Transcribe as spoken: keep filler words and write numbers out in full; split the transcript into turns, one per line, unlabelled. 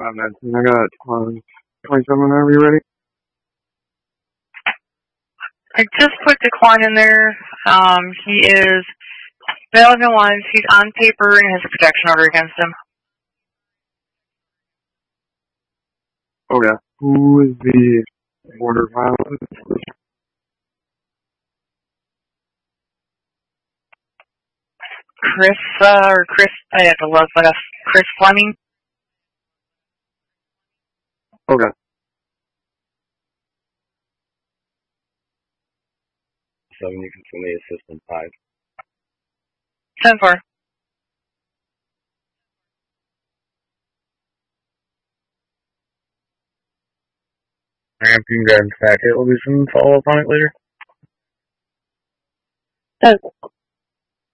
five nineteen. I got um, twenty-seven whenever you're ready.
I just put Decline in there. Um, he is valid in ones. He's on paper and has a protection order against him.
Okay. Who is the border violence?
Chris, uh, or Chris, I have to look, but that's Chris Fleming.
Okay.
Seven, you can send me assistant five.
ten four.
Ramp, you can go ahead and stack it. We'll do some follow up on it later.
Oh.